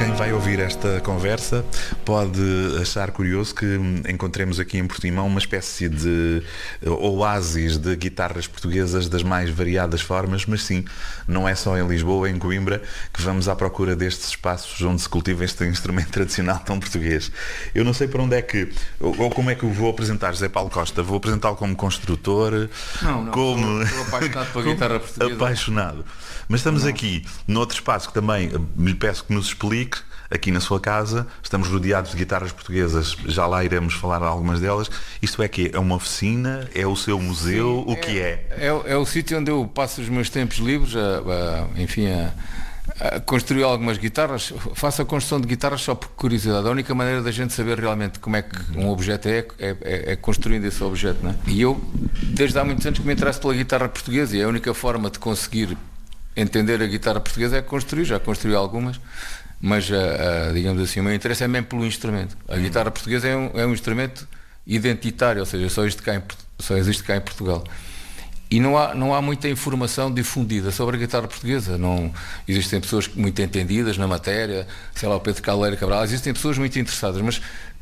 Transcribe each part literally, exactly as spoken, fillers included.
Quem vai ouvir esta conversa pode achar curioso que encontremos aqui em Portimão uma espécie de oásis de guitarras portuguesas das mais variadas formas, mas sim, não é só em Lisboa, em Coimbra, que vamos à procura destes espaços onde se cultiva este instrumento tradicional tão português. Eu não sei para onde é que, ou como é que eu vou apresentar José Paulo Costa. Vou apresentá-lo como construtor, não, não, como... Estou, estou apaixonado pela guitarra portuguesa. Apaixonado. Mas estamos não. aqui, noutro espaço que também lhe peço que nos explique, aqui na sua casa. Estamos rodeados de guitarras portuguesas, já lá iremos falar de algumas delas. Isto é que é uma oficina? É o seu museu? Sim, o que é? É, é, é o sítio onde eu passo os meus tempos livres, a, a, enfim, a, a construir algumas guitarras. Faço a construção de guitarras só por curiosidade. A única maneira da gente saber realmente como é que um objeto é, é, é, é construindo esse objeto, não é? E eu, desde há muitos anos que me interesso pela guitarra portuguesa, e a única forma de conseguir entender a guitarra portuguesa é construir. Já construí algumas, mas, uh, uh, digamos assim, o meu interesse é mesmo pelo instrumento. A guitarra portuguesa é um, é um instrumento identitário, ou seja, só existe cá em, só existe cá em Portugal. E não há, não há muita informação difundida sobre a guitarra portuguesa. Não, existem pessoas muito entendidas na matéria, sei lá, o Pedro Caldeira Cabral, existem pessoas muito interessadas, mas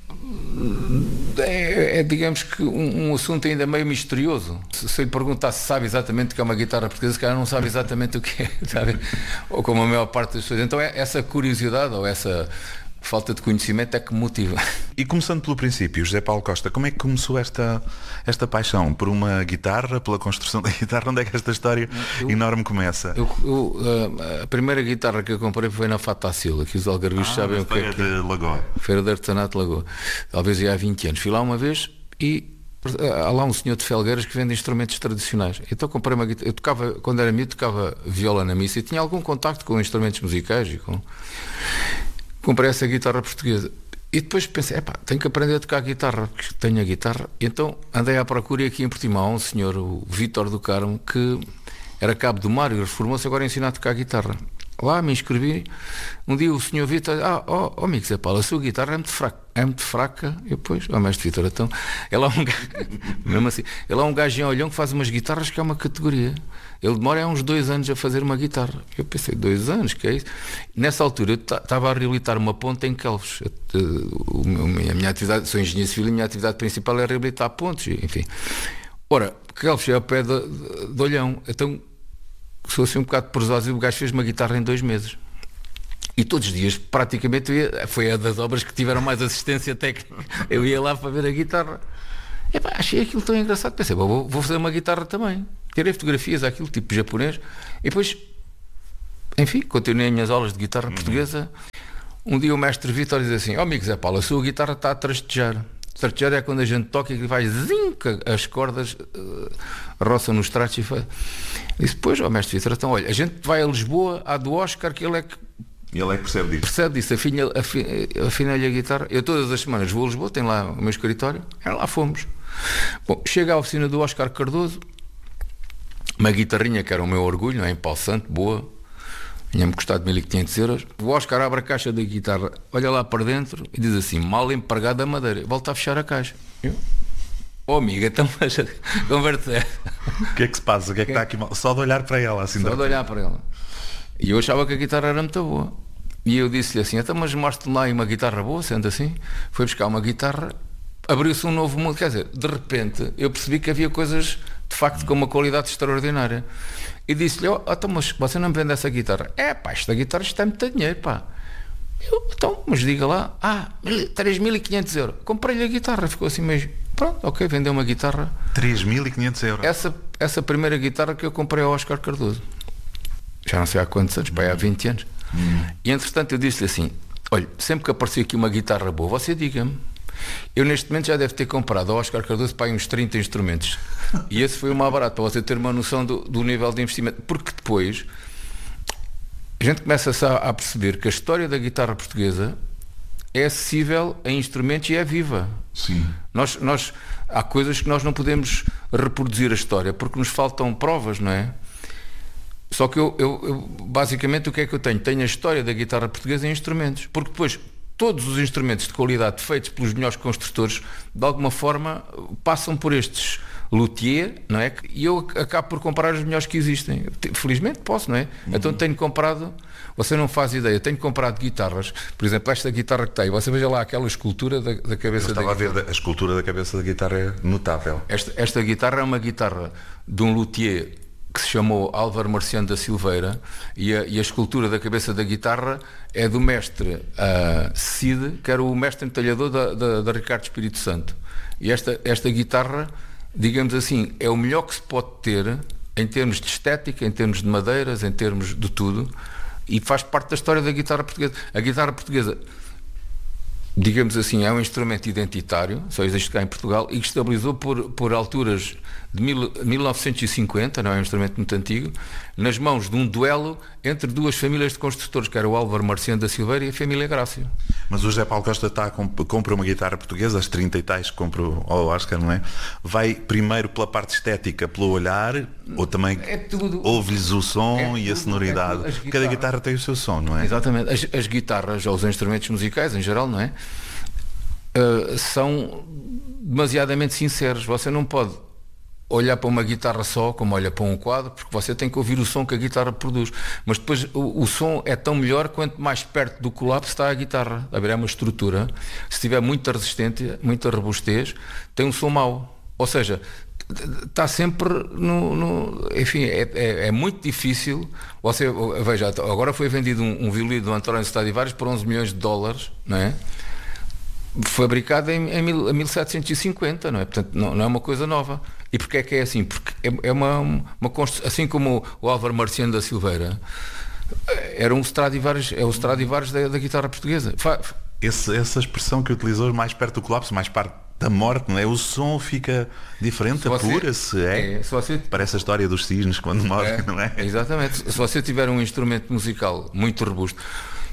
é, é digamos que um, um assunto ainda meio misterioso. Se, se eu lhe perguntar se sabe exatamente o que é uma guitarra portuguesa, cara não sabe exatamente o que é, sabe? Ou como a maior parte das pessoas. Então é essa curiosidade ou essa falta de conhecimento é que me motiva. E começando pelo princípio, José Paulo Costa, como é que começou esta, esta paixão por uma guitarra, pela construção da guitarra? Onde é que esta história eu, enorme começa? Eu, eu, a primeira guitarra que eu comprei foi na Fatacil, aqui os algarvios ah, sabem o que é. Feira de Lagoa. Feira de Artesanato de Lagoa. Talvez ia há vinte anos. Fui lá uma vez e há lá um senhor de Felgueiras que vende instrumentos tradicionais. Então comprei uma guitarra. Eu tocava, quando era miúdo, tocava viola na missa e tinha algum contacto com instrumentos musicais e com... Comprei essa guitarra portuguesa e depois pensei, epá, tenho que aprender a tocar guitarra, porque tenho a guitarra. E então andei à procura aqui em Portimão, um senhor, o Vítor do Carmo, que era cabo do mar e reformou-se agora a ensinar a tocar guitarra. Lá me inscrevi. Um dia o senhor Vítor, ah, ó oh, oh, amigo Zé Paulo, a sua guitarra é muito fraca. É muito fraca. E depois, ó oh, mestre Vítor, então, ele é um gajo, mesmo assim, ele é um gajo em Olhão que faz umas guitarras que é uma categoria. Ele demora uns dois anos a fazer uma guitarra. Eu pensei, dois anos, que é isso? Nessa altura eu estava a reabilitar uma ponte em Quelves. A minha atividade, sou engenheiro civil e a minha atividade principal é reabilitar pontes, enfim. Ora, Quelves é ao pé de, de, de Olhão. Então, sou assim um bocado presoso e o gajo fez uma guitarra em dois meses. E todos os dias, praticamente, eu ia, foi a das obras que tiveram mais assistência técnica. Eu ia lá para ver a guitarra. Epá, achei aquilo tão engraçado. Pensei, vou, vou fazer uma guitarra também. Tirei fotografias àquilo, tipo japonês. E depois, enfim, continuei as minhas aulas de guitarra uhum. portuguesa. Um dia o mestre Vítor diz assim, ó oh, amigo Zé Paulo, a sua guitarra está a trastejar. Trastejar é quando a gente toca e vai zinca, as cordas uh, roçam nos trastes e faz... Disse, pois, ó oh, mestre Vítor, então olha, a gente vai a Lisboa, à do Oscar, que ele é que ele é que percebe disso. Percebe disso, afina-lhe afina, afina a guitarra. Eu todas as semanas vou a Lisboa, tenho lá o meu escritório, e lá fomos. Bom, chega à oficina do Oscar Cardoso, uma guitarrinha que era o meu orgulho, não é? Em pau santo, boa, tinha-me custado mil e quinhentos euros. O Oscar abre a caixa da guitarra, olha lá para dentro e diz assim, mal empregada a madeira, volta a fechar a caixa. Eu, oh amiga, então conversa é. O que é que se passa? O que é que, que está aqui mal? Só de olhar para ela assim. Só de olhar para ela. E eu achava que a guitarra era muito boa. E eu disse-lhe assim, então mas mostre-me lá uma guitarra boa, sendo assim. Foi buscar uma guitarra, abriu-se um novo mundo. Quer dizer, de repente eu percebi que havia coisas de facto com uma qualidade extraordinária. E disse-lhe, oh, então mas você não me vende essa guitarra? É pá, esta guitarra está muito dinheiro, pá. Eu, então, mas diga lá, ah, três mil e quinhentos euros. Comprei-lhe a guitarra, ficou assim meio, pronto, ok, vendeu uma guitarra. três mil e quinhentos euros? Essa, essa primeira guitarra que eu comprei ao Oscar Cardoso. Já não sei há quantos anos, pá, há vinte anos. Hum. E entretanto eu disse-lhe assim, olha, sempre que aparecer aqui uma guitarra boa, você diga-me. Eu neste momento já deve ter comprado ao Oscar Cardoso para uns trinta instrumentos. E esse foi o mais barato, para você ter uma noção do, do nível de investimento. Porque depois a gente começa a, a perceber que a história da guitarra portuguesa é acessível a instrumentos e é viva. Sim. Nós, nós, há coisas que nós não podemos reproduzir a história porque nos faltam provas, não é? Só que eu, eu, eu basicamente o que é que eu tenho? Tenho a história da guitarra portuguesa em instrumentos, porque depois todos os instrumentos de qualidade feitos pelos melhores construtores de alguma forma passam por estes luthier, não é? E eu acabo por comprar os melhores que existem. Felizmente posso, não é? Uhum. Então tenho comprado Você não faz ideia. Tenho comprado guitarras, por exemplo, esta guitarra que tem, você veja lá aquela escultura da, da cabeça Eu da estava guitarra. a ver, a escultura da cabeça da guitarra é notável. Esta, esta guitarra é uma guitarra de um luthier que se chamou Álvaro Marciano da Silveira, e a, e a escultura da cabeça da guitarra é do mestre uh, Cid, que era o mestre entalhador da, da, da Ricardo Espírito Santo. E esta, esta guitarra, digamos assim, é o melhor que se pode ter em termos de estética, em termos de madeiras, em termos de tudo, e faz parte da história da guitarra portuguesa. A guitarra portuguesa, digamos assim, é um instrumento identitário, só existe cá em Portugal, e que estabilizou por, por alturas de mil, mil novecentos e cinquenta, não é um instrumento muito antigo, nas mãos de um duelo entre duas famílias de construtores, que era o Álvaro Marciano da Silveira e a família Grácio. Mas o José Paulo Costa está a comp- compra uma guitarra portuguesa, as trinta e tais que compra ao Oscar, não é? Vai primeiro pela parte estética, pelo olhar, ou também É tudo. ouve-lhes o som É e a tudo, sonoridade? é tudo. As Cada guitarras- guitarra tem o seu som, não é? Exatamente. As, as guitarras, ou os instrumentos musicais em geral, não é? Uh, são demasiadamente sinceros. Você não pode olhar para uma guitarra só como olha para um quadro, porque você tem que ouvir o som que a guitarra produz. Mas depois o, o som é tão melhor quanto mais perto do colapso está a guitarra. A ver, é uma estrutura. Se tiver muita resistência, muita robustez, tem um som mau. Ou seja, está sempre no, no enfim, é, é, é muito difícil. Você veja, agora foi vendido um, um violino do António Stradivarius por onze milhões de dólares, não é? Fabricado em, em, mil, em mil setecentos e cinquenta, não é? Portanto, não, não é uma coisa nova. E porquê é que é assim? Porque é, é uma, uma construção, assim como o Álvaro Marciano da Silveira era um Stradivarius, é o Stradivarius da, da guitarra portuguesa. Fa, Esse, essa expressão que utilizou, mais perto do colapso, mais perto da morte, não é? O som fica diferente, apura-se, é? é se você, Parece a história dos cisnes quando morrem, é, não é? Exatamente. Se você tiver um instrumento musical muito robusto,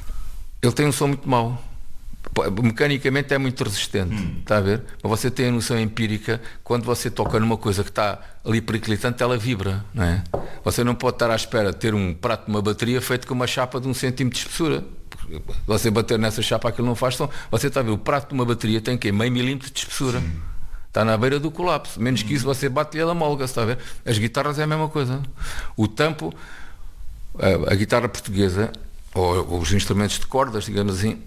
ele tem um som muito mau. Mecanicamente é muito resistente, hum. está a ver? Mas você tem a noção empírica, quando você toca numa coisa que está ali periclitante, ela vibra, não é? Você não pode estar à espera de ter um prato de uma bateria feito com uma chapa de um centímetro de espessura. Você bater nessa chapa, aquilo não faz som. Você está a ver, o prato de uma bateria tem que meio milímetro de espessura. Sim. Está na beira do colapso. Menos hum. que isso, você bate-lhe ela molga, está a ver? As guitarras é a mesma coisa. O tampo, a, a guitarra portuguesa, ou, ou os instrumentos de cordas, digamos assim,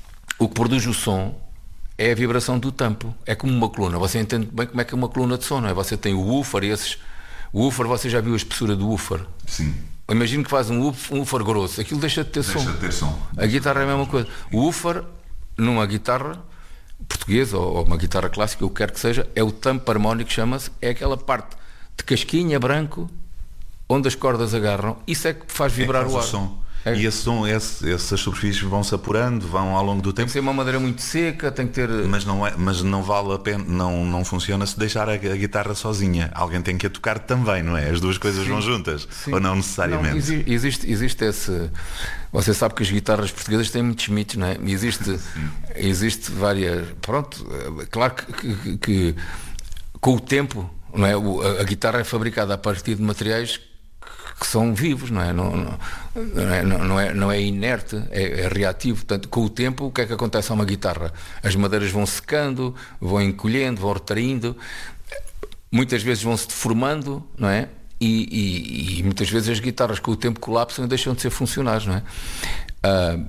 o que produz o som é a vibração do tampo. É como uma coluna. Você entende bem como é que é uma coluna de som, não é? Você tem o woofer e esses... O woofer, você já viu a espessura do woofer? Sim. Imagino que faz um woofer, um woofer grosso. Aquilo deixa de ter deixa som. Deixa de ter som. A guitarra é a mesma coisa. O woofer, numa guitarra portuguesa ou uma guitarra clássica, o que quer que seja, é o tampo harmónico, chama-se. É aquela parte de casquinha branco onde as cordas agarram. Isso é que faz vibrar é que faz o ar. O som. É. E esse som, esse, essas superfícies vão-se apurando, vão ao longo do tempo. Tem que ser uma madeira muito seca, tem que ter... Mas não, é, mas não vale a pena, não, não funciona se deixar a, a guitarra sozinha. Alguém tem que a tocar também, não é? As duas coisas Sim. vão juntas. Sim. Ou não necessariamente? Não, existe, existe esse... Você sabe que as guitarras portuguesas têm muitos mitos, não é? Existe, existe várias... Pronto, claro que, que, que com o tempo, não é? A, a guitarra é fabricada a partir de materiais que são vivos, não é? Não, não, não, é, não, é, não é inerte, é, é reativo. Portanto, com o tempo, o que é que acontece a uma guitarra? As madeiras vão secando, vão encolhendo, vão retraindo, muitas vezes vão se deformando, não é? E, e, e muitas vezes as guitarras com o tempo colapsam e deixam de ser funcionais, não é? Ah,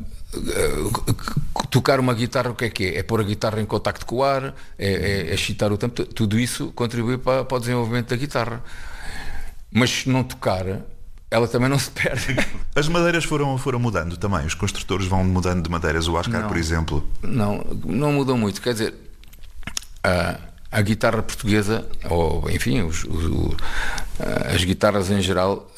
tocar uma guitarra, o que é que é? É pôr a guitarra em contacto com o ar, é, é, é chitar o tempo, tudo isso contribui para, para o desenvolvimento da guitarra. Mas se não tocar, ela também não se perde. As madeiras foram, foram mudando também. Os construtores vão mudando de madeiras. O Oscar, não, por exemplo. Não, não mudou muito. Quer dizer, a, a guitarra portuguesa, ou enfim, os, os, as guitarras em geral,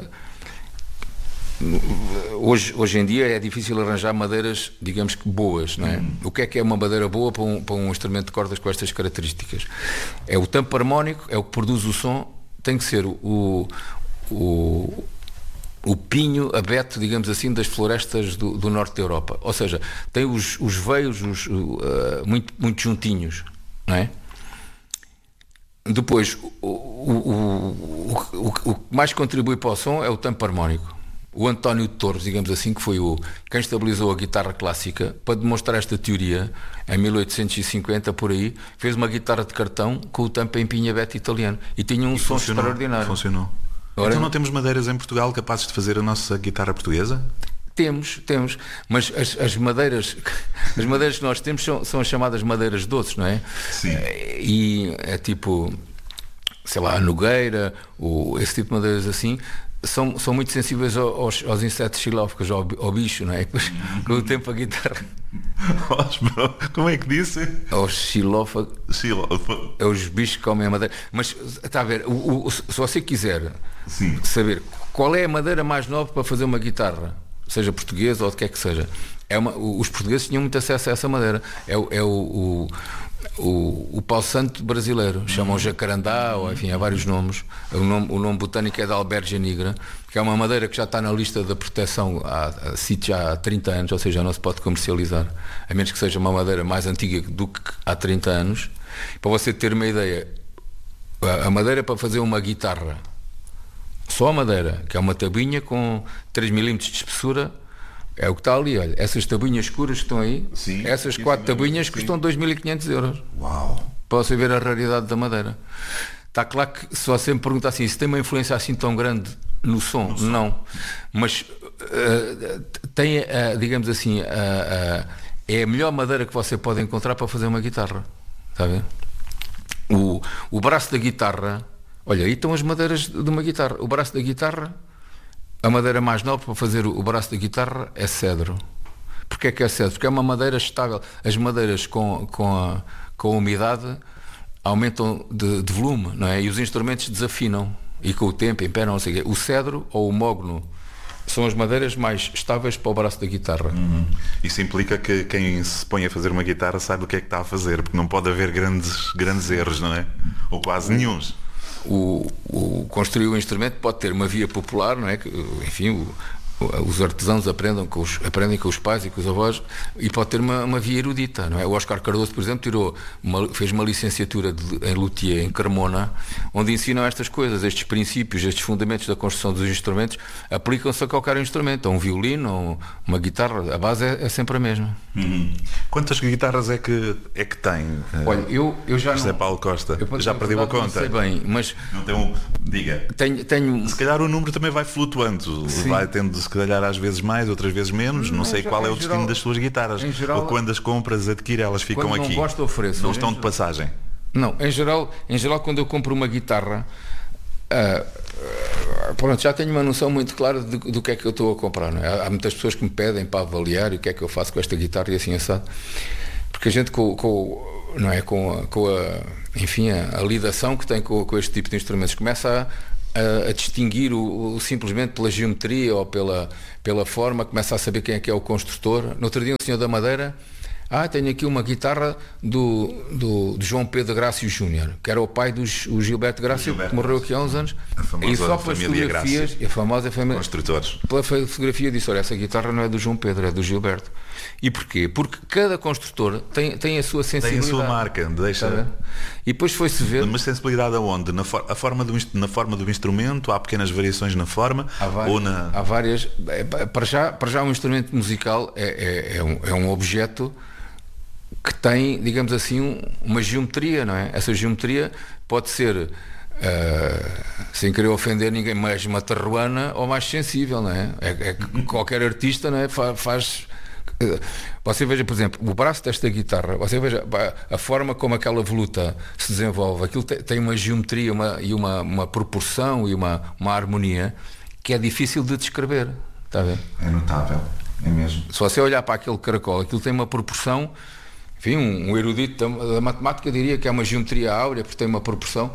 hoje, hoje em dia é difícil arranjar madeiras, digamos que boas, não é? Hum. O que é que é uma madeira boa para um, para um instrumento de cordas com estas características? É o tampo harmónico, é o que produz o som. Tem que ser o, o, o pinho abeto, digamos assim, das florestas do, do norte da Europa. Ou seja, tem os, os veios os, uh, muito, muito juntinhos, não é? Depois, o, o, o, o, o que mais contribui para o som é o tampo harmónico. O António de Torres, digamos assim, que foi o, quem estabilizou a guitarra clássica, para demonstrar esta teoria, em mil oitocentos e cinquenta, por aí, fez uma guitarra de cartão com o tampo em pinho abeto italiano e tinha um e som extraordinário. Funcionou. Agora, então não temos madeiras em Portugal capazes de fazer a nossa guitarra portuguesa? Temos, temos, mas as, as madeiras as madeiras que nós temos são, são as chamadas madeiras doces, não é? Sim. E é tipo, sei lá, a nogueira, ou esse tipo de madeiras assim, são, são muito sensíveis aos, aos insetos xilófagos, ao, ao bicho, não é? Depois, com o tempo a guitarra... Como é que disse? Aos xilófagos... Xilófago. É os bichos que comem a madeira. Mas, está a ver, o, o, se você quiser Sim. saber qual é a madeira mais nobre para fazer uma guitarra, seja portuguesa ou de que é que seja, é uma, os portugueses tinham muito acesso a essa madeira. É, é o, o, o, o pau santo brasileiro, chamam jacarandá, ou enfim, há vários nomes. O nome, o nome botânico é da Albergia nigra, que é uma madeira que já está na lista da proteção há, há, há trinta anos, ou seja, não se pode comercializar, a menos que seja uma madeira mais antiga do que há trinta anos. Para você ter uma ideia, a madeira para fazer uma guitarra, só a madeira, que é uma tabuinha com três milímetros de espessura, é o que está ali, olha, essas tabuinhas escuras que estão aí, sim, essas quatro tabuinhas sim. custam dois mil e quinhentos euros. Uau! Para você ver a raridade da madeira. Está claro que se você me perguntar assim, se tem uma influência assim tão grande no som, no som. Não. Mas uh, tem, uh, digamos assim, uh, uh, é a melhor madeira que você pode encontrar para fazer uma guitarra. Está a ver? O, o braço da guitarra, olha, aí estão as madeiras de uma guitarra. O braço da guitarra, a madeira mais nobre para fazer o braço da guitarra é cedro. Porquê é que é cedro? Porque é uma madeira estável. As madeiras com, com, a, com a umidade aumentam de, de volume, não é? E os instrumentos desafinam. E com o tempo imperam, não sei o quê. O cedro ou o mogno são as madeiras mais estáveis para o braço da guitarra. Uhum. Isso implica que quem se põe a fazer uma guitarra sabe o que é que está a fazer, porque não pode haver grandes, grandes erros, não é? Ou quase nenhuns. O, o construir o instrumento pode ter uma via popular, não é? Que, enfim, o, os artesãos aprendem com os, aprendem com os pais e com os avós, e pode ter uma, uma via erudita, não é? O Oscar Cardoso, por exemplo, tirou uma, fez uma licenciatura de, em luthier em Carmona, onde ensinam estas coisas, estes princípios, estes fundamentos da construção dos instrumentos, aplicam-se a qualquer instrumento, a um violino, a uma guitarra, a base é, é sempre a mesma. Uhum. Quantas guitarras é que, é que tem? Olha, eu, eu já José não... Paulo Costa, eu, já perdeu a conta? Não sei bem, mas... Não tem um... Diga. Tenho, tenho... Se calhar o número também vai flutuando, sim. Vai tendo se calhar às vezes mais, outras vezes menos, não, não sei qual é o destino geral, das suas guitarras. Geral, ou quando as compras, adquire, elas ficam quando aqui. Não gosto, ofereço. Não estão de passagem. Não, em geral, em geral quando eu compro uma guitarra, uh, uh, pronto, já tenho uma noção muito clara do, do que é que eu estou a comprar. Não é? Há muitas pessoas que me pedem para avaliar o que é que eu faço com esta guitarra e assim assado. Porque a gente com, com, não é, com, a, com a, enfim, a, a lidação que tem com, com este tipo de instrumentos começa a A, a distinguir o, o, simplesmente pela geometria ou pela, pela forma, começa a saber quem é que é o construtor. No outro dia um senhor da Madeira, ah, tenho aqui uma guitarra do, do, do João Pedro Grácio Júnior, que era o pai do o Gilberto Grácio, Gilberto, que morreu aqui há uns anos, e só pelas fotografias, e a famosa família construtores, pela fotografia disse, olha, essa guitarra não é do João Pedro, é do Gilberto. E porquê? Porque cada construtor tem, tem a sua sensibilidade. Tem a sua marca, deixa... E depois foi-se ver... Mas sensibilidade aonde? Na, for, a forma do, na forma do instrumento? Há pequenas variações na forma? Há várias. Ou na... Há várias. Para já, para já um instrumento musical é, é, é, um, é um objeto que tem, digamos assim, um, uma geometria, não é? Essa geometria pode ser... Uh, sem querer ofender ninguém, mais uma terruana ou mais sensível, não é? É, é que qualquer artista, não é? faz Você veja, por exemplo, o braço desta guitarra, você veja a forma como aquela voluta se desenvolve, aquilo tem uma geometria uma, e uma, uma proporção e uma, uma harmonia que é difícil de descrever, está a ver? É notável, é mesmo. Se você olhar para aquele caracol, aquilo tem uma proporção, enfim, um, um erudito da, da matemática diria que é uma geometria áurea, porque tem uma proporção,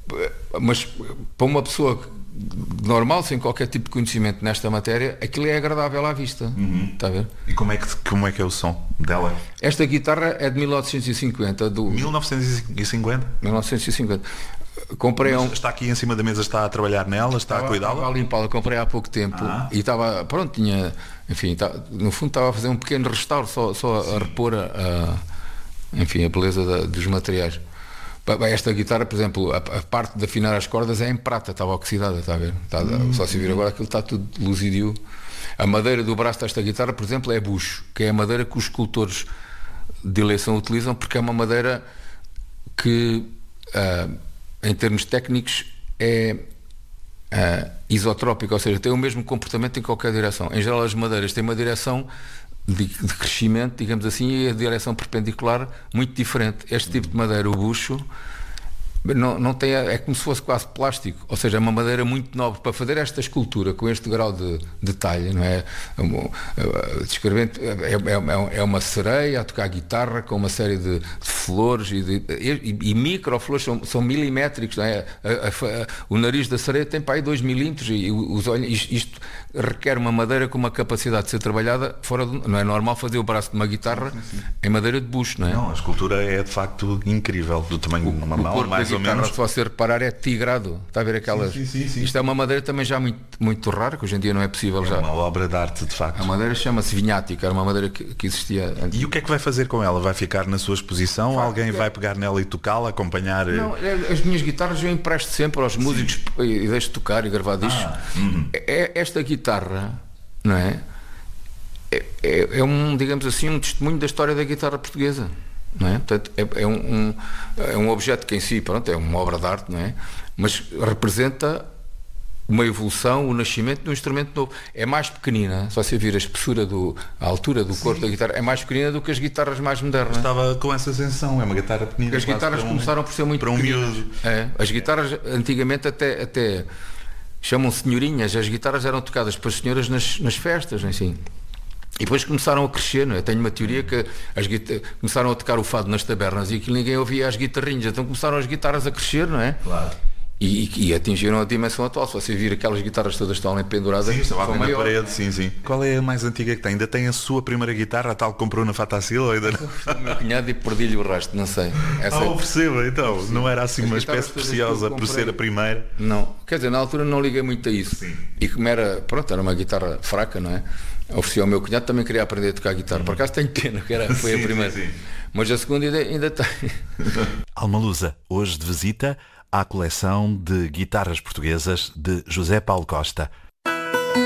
mas para uma pessoa normal, sem qualquer tipo de conhecimento nesta matéria, aquilo é agradável à vista. Uhum. Está a ver? E como é, que, como é que é o som dela? Esta guitarra é de mil novecentos e cinquenta. Do... mil novecentos e cinquenta? mil novecentos e cinquenta. Comprei um... Está aqui em cima da mesa, está a trabalhar nela, está estava, a cuidá-la? Estava a limpá-la, comprei há pouco tempo ah. e estava, pronto, tinha, enfim, estava, no fundo estava a fazer um pequeno restauro, só, só a repor a, a, enfim, a beleza da, dos materiais. Esta guitarra, por exemplo, a, a parte de afinar as cordas é em prata, estava oxidada, está a ver? Está, hum, só se vir agora aquilo está tudo luzidio. A madeira do braço desta guitarra, por exemplo, é bucho, que é a madeira que os escultores de eleição utilizam, porque é uma madeira que, uh, em termos técnicos, é, uh, isotrópica, ou seja, tem o mesmo comportamento em qualquer direção. Em geral, as madeiras têm uma direção de, de crescimento, digamos assim, e a direção perpendicular muito diferente. Este tipo de madeira, o bucho, Não, não tem, é como se fosse quase plástico, ou seja, é uma madeira muito nobre para fazer esta escultura com este grau de detalhe, não é? Descrevendo, é, é, é uma sereia a tocar guitarra com uma série de, de flores e, de, e, e microflores, são, são milimétricos, não é? A, a, a, o nariz da sereia tem para aí dois milímetros e os olhos, isto, isto requer uma madeira com uma capacidade de ser trabalhada fora do, não é normal fazer o braço de uma guitarra sim, sim, sim. em madeira de bucho, não é? Não, a escultura é de facto incrível, do tamanho de uma mão, mais ou menos. Se você reparar, é tigrado. Está a ver aquelas. Sim, sim, sim, Isto é uma madeira também já muito, muito rara, que hoje em dia não é possível é já. É uma obra de arte, de facto. A madeira chama-se vinhática, era uma madeira que, que existia antes. E o que é que vai fazer com ela? Vai ficar na sua exposição? Vai, Alguém é... vai pegar nela e tocá-la, acompanhar? Não, as minhas guitarras eu empresto sempre aos músicos sim. e deixo tocar e gravar discos. Ah, hum. é, esta guitarra, não é? É, é? é um, digamos assim, um testemunho da história da guitarra portuguesa. Não é? Portanto, é, é, um, um, é um objeto que em si, pronto, é uma obra de arte, não é? Mas representa uma evolução, o nascimento de um instrumento novo. É mais pequenina, se você vir a espessura, do, a altura do corpo Sim. da guitarra, é mais pequenina do que as guitarras mais modernas. Estava com essa sensação, é uma guitarra pequenina. As guitarras começaram um, por ser muito para um pequenas. É, as guitarras antigamente até, até chamam senhorinhas, as guitarras eram tocadas para as senhoras nas, nas festas, assim. E depois começaram a crescer, não é? Eu tenho uma teoria que as guitar... começaram a tocar o fado nas tabernas e aquilo ninguém ouvia as guitarrinhas, então começaram as guitarras a crescer, não é? Claro. E, e, e atingiram a dimensão atual. Se você vir aquelas guitarras todas estão ali penduradas, sim, estão na parede, sim, sim. Qual é a mais antiga que tem? Ainda tem a sua primeira guitarra, a tal que comprou na Fatacil? Ou ainda não? O meu cunhado e perdi-lhe o resto, não sei. Essa ah, é... perceba, então. Sim. Não era assim as uma espécie preciosa por ser a primeira? Não. Quer dizer, na altura não liguei muito a isso. Sim. E como era, pronto, era uma guitarra fraca, não é? Ofereci ao meu cunhado, também queria aprender a tocar guitarra. Por acaso tenho pena, que era, foi sim, a primeira. Sim, sim. Mas a segunda ainda, ainda tem. Almalusa, hoje de visita à coleção de guitarras portuguesas de José Paulo Costa.